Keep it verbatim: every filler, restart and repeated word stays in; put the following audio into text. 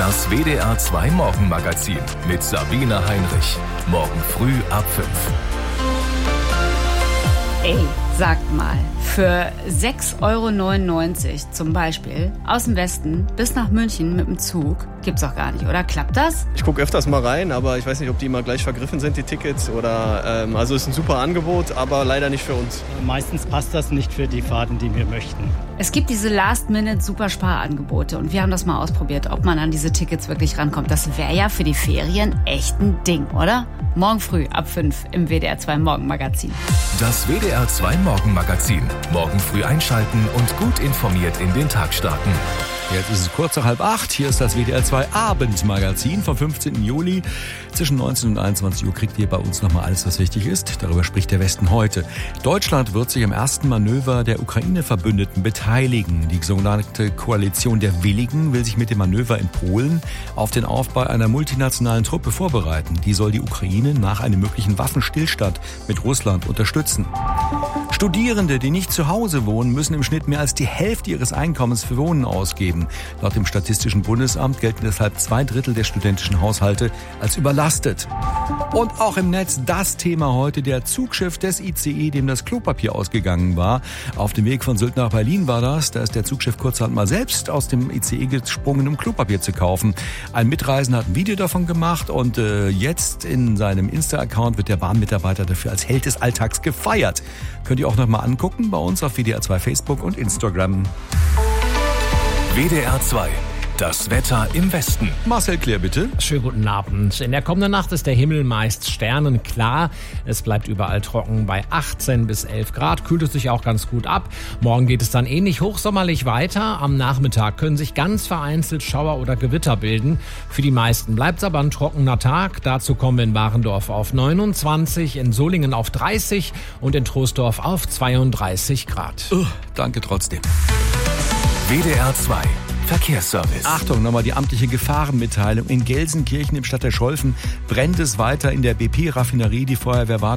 Das W D R zwei Morgenmagazin mit Sabine Heinrich. Morgen früh ab fünf. Ey, sagt mal, für sechs Euro neunundneunzig zum Beispiel aus dem Westen bis nach München mit dem Zug gibt's doch gar nicht, oder? Klappt das? Ich gucke öfters mal rein, aber ich weiß nicht, ob die immer gleich vergriffen sind, die Tickets. Oder ähm, also ist ein super Angebot, aber leider nicht für uns. Meistens passt das nicht für die Fahrten, die wir möchten. Es gibt diese Last-Minute-Supersparangebote und wir haben das mal ausprobiert, ob man an diese Tickets wirklich rankommt. Das wäre ja für die Ferien echt ein Ding, oder? Morgen früh ab fünf im W D R zwei Morgenmagazin. Das W D R zwei Morgenmagazin. Morgen früh einschalten und gut informiert in den Tag starten. Jetzt ist es kurz nach halb acht. Hier ist das W D R zwei Abendmagazin vom fünfzehnten Juli. Zwischen neunzehn und einundzwanzig Uhr kriegt ihr bei uns nochmal alles, was wichtig ist. Darüber spricht der Westen heute. Deutschland wird sich am ersten Manöver der Ukraine-Verbündeten beteiligen. Die sogenannte Koalition der Willigen will sich mit dem Manöver in Polen auf den Aufbau einer multinationalen Truppe vorbereiten. Die soll die Ukraine nach einem möglichen Waffenstillstand mit Russland unterstützen. Studierende, die nicht zu Hause wohnen, müssen im Schnitt mehr als die Hälfte ihres Einkommens für Wohnen ausgeben. Laut dem Statistischen Bundesamt gelten deshalb zwei Drittel der studentischen Haushalte als überlastet. Und auch im Netz das Thema heute, der Zugschiff des I C E, dem das Klopapier ausgegangen war. Auf dem Weg von Sylt nach Berlin war das. Da ist der Zugschiff kurzerhand mal selbst aus dem I C E gesprungen, um Klopapier zu kaufen. Ein Mitreisender hat ein Video davon gemacht und äh, jetzt in seinem Insta-Account wird der Bahnmitarbeiter dafür als Held des Alltags gefeiert. Könnt ihr auch noch mal angucken bei uns auf W D R zwei Facebook und Instagram. W D R zwei. Das Wetter im Westen. Marcel Klär, bitte. Schönen guten Abend. In der kommenden Nacht ist der Himmel meist sternenklar. Es bleibt überall trocken bei achtzehn bis elf Grad. Kühlt es sich auch ganz gut ab. Morgen geht es dann ähnlich hochsommerlich weiter. Am Nachmittag können sich ganz vereinzelt Schauer oder Gewitter bilden. Für die meisten bleibt es aber ein trockener Tag. Dazu kommen wir in Warendorf auf neunundzwanzig, in Solingen auf dreißig und in Troisdorf auf zweiunddreißig Grad. Uh, danke trotzdem. W D R zwei. Verkehrsservice. Achtung, nochmal die amtliche Gefahrenmitteilung. In Gelsenkirchen im Stadtteil Scholven brennt es weiter in der B P-Raffinerie. Die Feuerwehr warnt